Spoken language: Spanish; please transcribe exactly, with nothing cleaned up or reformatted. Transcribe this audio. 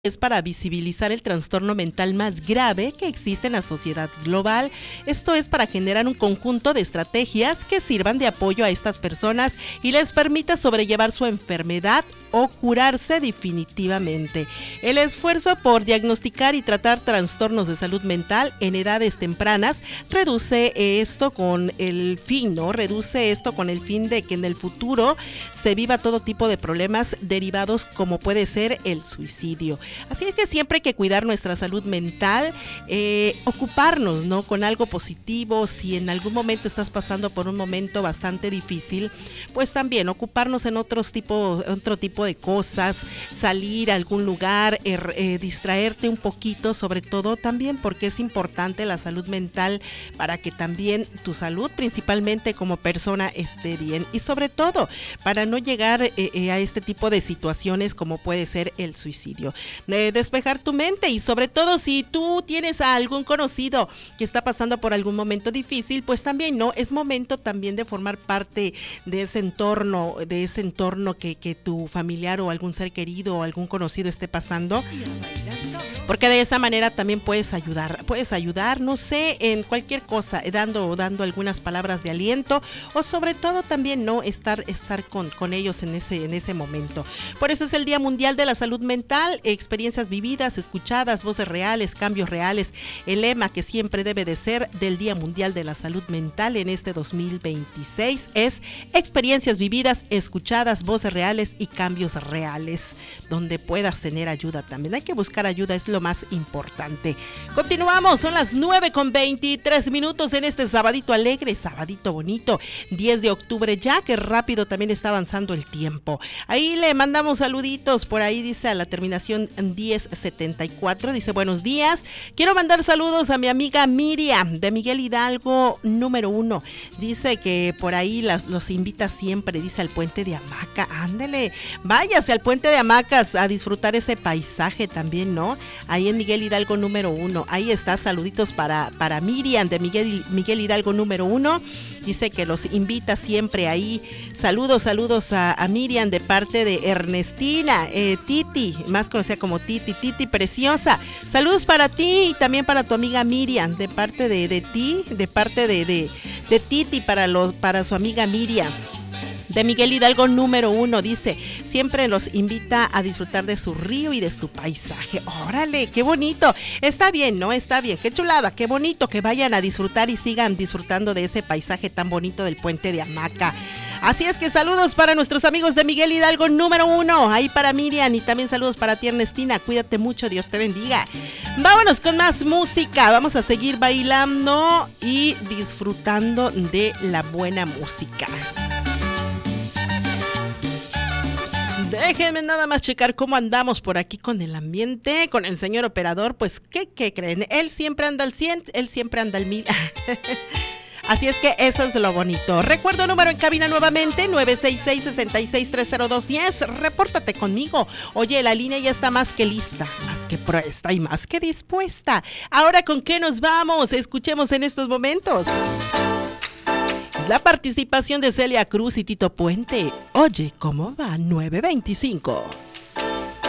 Es para visibilizar el trastorno mental más grave que existe en la sociedad global. Esto es para generar un conjunto de estrategias que sirvan de apoyo a estas personas y les permita sobrellevar su enfermedad o curarse definitivamente. El esfuerzo por diagnosticar y tratar trastornos de salud mental en edades tempranas reduce esto con el fin, ¿no? Reduce esto con el fin de que en el futuro se viva todo tipo de problemas derivados como puede ser el suicidio. Así es que siempre hay que cuidar nuestra salud mental, eh, ocuparnos, ¿no?, con algo positivo. Si en algún momento estás pasando por un momento bastante difícil, pues también ocuparnos en otros tipo, otro tipo de cosas, salir a algún lugar, eh, eh, distraerte un poquito, sobre todo también porque es importante la salud mental para que también tu salud principalmente como persona esté bien y sobre todo para no llegar eh, eh, a este tipo de situaciones como puede ser el suicidio. Eh, despejar tu mente y sobre todo si tú tienes a algún conocido que está pasando por algún momento difícil, pues también no, es momento también de formar parte de ese entorno, de ese entorno que, que tu familiar o algún ser querido o algún conocido esté pasando, porque de esa manera también puedes ayudar, puedes ayudar, no sé, en cualquier cosa, dando, dando algunas palabras de aliento o sobre todo también no estar, estar con, con ellos en ese, en ese momento. Por eso es el Día Mundial de la Salud Mental, experiencias vividas, escuchadas, voces reales, cambios reales, el lema que siempre debe de ser del Día Mundial de la Salud Mental en este dos mil veintiséis es experiencias vividas, escuchadas, voces reales y cambios reales, donde puedas tener ayuda también. Hay que buscar ayuda, es lo más importante. Continuamos, son las nueve con veintitrés minutos en este sabadito alegre, sabadito bonito, diez de octubre ya, que rápido también está avanzando el tiempo. Ahí le mandamos saluditos, por ahí dice a la terminación diez setenta y cuatro, dice buenos días, quiero mandar saludos a mi amiga Miriam de Miguel Hidalgo número uno, dice que por ahí las, los invita siempre, dice al puente de Hamaca, ándele, váyase al puente de Hamacas a disfrutar ese paisaje también, ¿no? Ahí en Miguel Hidalgo número uno, ahí está, saluditos para, para Miriam de Miguel, Miguel Hidalgo número uno, dice que los invita siempre ahí, saludos, saludos a, a Miriam de parte de Ernestina, eh, Titi, más conocida como Titi, Titi preciosa, saludos para ti y también para tu amiga Miriam, de parte de, de ti, de parte de, de, de Titi para, los, para su amiga Miriam. De Miguel Hidalgo número uno, dice, siempre los invita a disfrutar de su río y de su paisaje. Órale, qué bonito, está bien, ¿no? Está bien, qué chulada, qué bonito que vayan a disfrutar y sigan disfrutando de ese paisaje tan bonito del puente de Hamaca. Así es que saludos para nuestros amigos de Miguel Hidalgo número uno, ahí para Miriam y también saludos para ti Ernestina, cuídate mucho, Dios te bendiga. Vámonos con más música, vamos a seguir bailando y disfrutando de la buena música. Déjenme nada más checar cómo andamos por aquí con el ambiente, con el señor operador, pues ¿qué, qué creen? Él siempre anda al cien, él siempre anda al mil. Así es que eso es lo bonito. Recuerdo el número en cabina nuevamente, nueve seis seis, seis seis tres cero dos uno cero. Repórtate conmigo. Oye, la línea ya está más que lista, más que presta y más que dispuesta. Ahora, ¿con qué nos vamos? Escuchemos en estos momentos la participación de Celia Cruz y Tito Puente. Oye, ¿cómo va? nueve veinticinco.